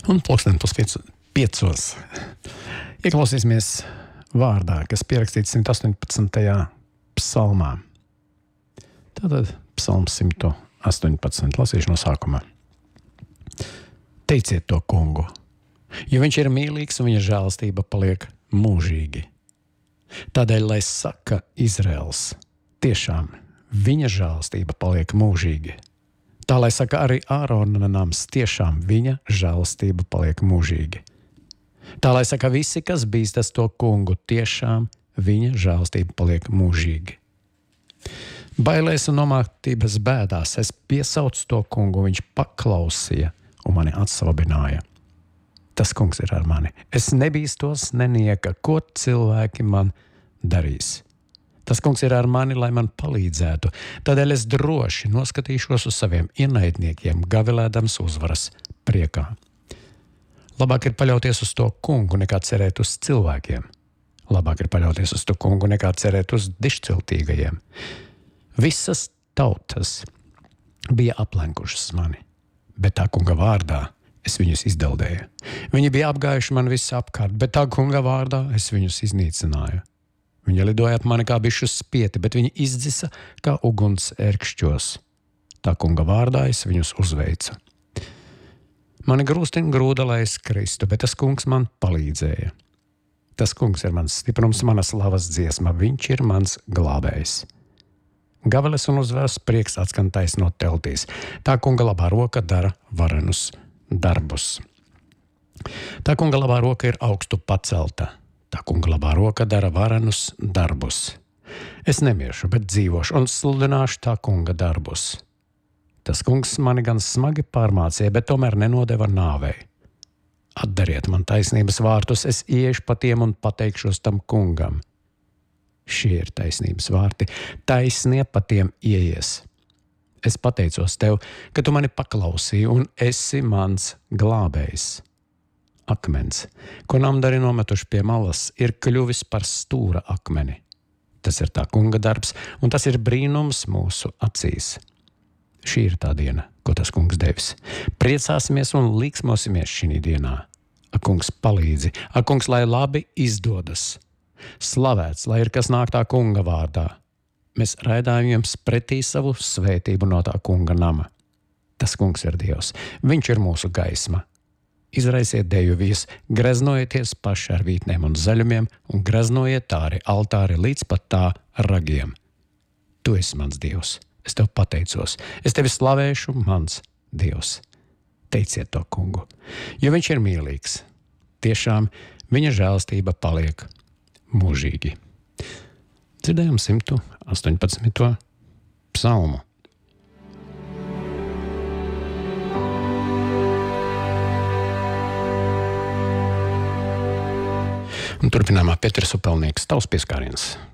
Un pulksten piecos. Ieklausīsimies vārdā, kas pierakstīts 118. psalmā. Tātad psalms 118. Lasīšu no sākuma. Teiciet to kungu, jo viņš ir mīlīgs un viņa žēlastība paliek mūžīgi. Tādēļ, lai saka Izraels, tiešām viņa žēlastība paliek mūžīgi. Tā, lai saka arī Ārona nams, tiešām viņa žēlastība paliek mūžīgi. Tā, lai saka visi, kas bīstas to kungu, tiešām viņa žēlastība paliek mūžīgi. Bailēs un nomāktības bēdās es piesaucu to kungu, viņš paklausīja un mani atsvabināja. Tas kungs ir ar mani. Es nebīstos nenieka, ko cilvēki man darīs. Tas kungs ir ar mani, lai man palīdzētu. Tādēļ es droši noskatīšos uz saviem ienaidniekiem, gavilēdams uzvaras priekā. Labāk ir paļauties uz to kungu, nekā cerēt uz cilvēkiem. Labāk ir paļauties uz to kungu, nekā cerēt uz dišciltīgajiem. Visas tautas bija aplenkušas mani, bet tā kunga vārdā es viņus izdeldēju. Viņi bija apgājuši man visu apkārt, bet tā kunga vārdā es viņus iznīcināju. Viņi lidoja ap mani kā bišu spieti, bet viņi izdzisa kā uguns ērkšķos. Tā kunga vārdā es viņus uzveicu. Mani grūstina grūda, lai es kristu, bet tas kungs man palīdzēja. Tas kungs ir mans stiprums, mana slavas dziesma, viņš ir mans glābējs. Gaveles un uzvaras prieks atskan taisno teltīs. Tā kunga labā roka dara varenus darbus. Tā kunga labā roka ir augstu pacelta. Tā kunga labā roka dara varenus darbus. Es nemiešu, bet dzīvošu un sludināšu tā kunga darbus. Tas kungs mani gan smagi pārmācīja, bet tomēr nenodeva nāvei. Atdariet man taisnības vārtus, es iešu pa tiem un pateikšos tam kungam. Šie ir taisnības vārti, taisnie pa tiem ieies. Es pateicos tev, ka tu mani paklausīji un esi mans glābējs. Akmens, ko namdari nometuši pie malas, ir kļuvis par stūra akmeni. Tas ir tā kunga darbs, un tas ir brīnums mūsu acīs. Šī ir tā diena, ko tas kungs devis. Priecāsimies un līksmosimies šī dienā. Ak, kungs palīdzi, ak, kungs, lai labi izdodas. Slavēts, lai ir kas nāk tā kunga vārdā. Mēs raidām jums pretī savu svētību no tā kunga nama. Tas kungs ir Dievs, viņš ir mūsu gaisma. Izraisiet deju vies, greznojieties paši ar vītnēm un zaļumiem un greznojiet tāri altāri līdz pat tā ragiem. Tu esi mans Dievs, es tev pateicos, es tevi slavēšu, mans Dievs. Teiciet to kungu, jo viņš ir mīlīgs. Tiešām viņa žēlastība paliek mūžīgi. Dzirdējām 118. psalmu. Un turpinājumā Pēters Upelnieks, tavs pieskāriens.